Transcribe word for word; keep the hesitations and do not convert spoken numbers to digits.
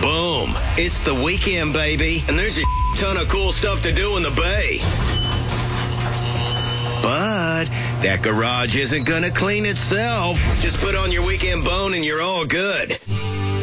Boom. It's the weekend, baby, and there's a ton of cool stuff to do in the Bay. But that garage isn't going to clean itself. Just put on your weekend bone and you're all good.